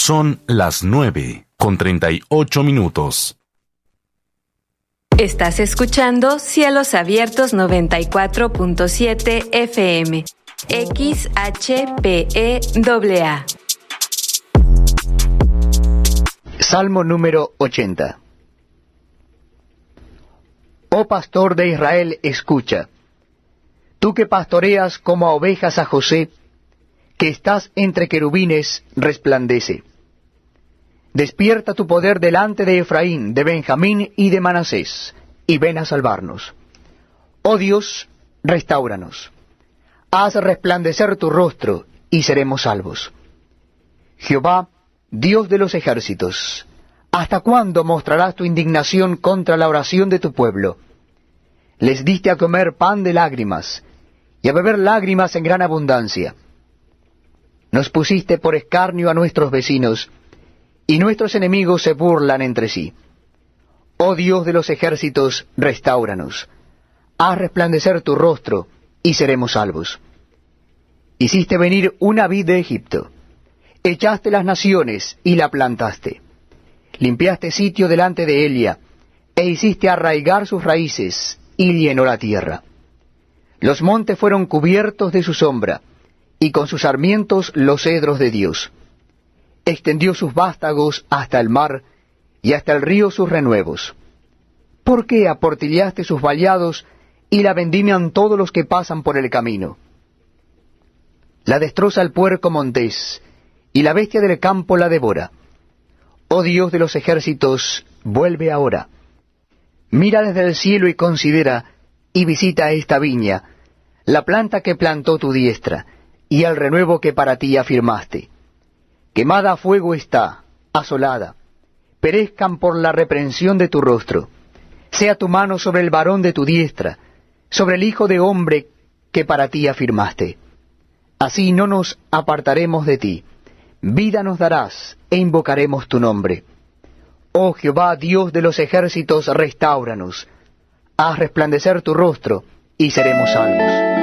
Son las 9:38. Estás escuchando Cielos Abiertos 94.7 FM. XHPEAA. Salmo número 80. Oh pastor de Israel, escucha. Tú que pastoreas como a ovejas a José, que estás entre querubines, resplandece. Despierta tu poder delante de Efraín, de Benjamín y de Manasés, y ven a salvarnos. Oh Dios, restáuranos. Haz resplandecer tu rostro, y seremos salvos. Jehová, Dios de los ejércitos, ¿hasta cuándo mostrarás tu indignación contra la oración de tu pueblo? Les diste a comer pan de lágrimas, y a beber lágrimas en gran abundancia. Nos pusiste por escarnio a nuestros vecinos, y nuestros enemigos se burlan entre sí. Oh Dios de los ejércitos, restáuranos. Haz resplandecer tu rostro, y seremos salvos. Hiciste venir una vid de Egipto. Echaste las naciones, y la plantaste. Limpiaste sitio delante de ella, e hiciste arraigar sus raíces, y llenó la tierra. Los montes fueron cubiertos de su sombra, y con sus sarmientos los cedros de Dios. Extendió sus vástagos hasta el mar, y hasta el río sus renuevos. ¿Por qué aportillaste sus vallados, y la vendimian todos los que pasan por el camino? La destroza el puerco montés, y la bestia del campo la devora. Oh Dios de los ejércitos, vuelve ahora. Mira desde el cielo y considera, y visita esta viña, la planta que plantó tu diestra, y el renuevo que para ti afirmaste. Quemada a fuego está, asolada. Perezcan por la reprensión de tu rostro. Sea tu mano sobre el varón de tu diestra, sobre el hijo de hombre que para ti afirmaste. Así no nos apartaremos de ti. Vida nos darás, e invocaremos tu nombre. Oh Jehová, Dios de los ejércitos, restáuranos. Haz resplandecer tu rostro, y seremos salvos.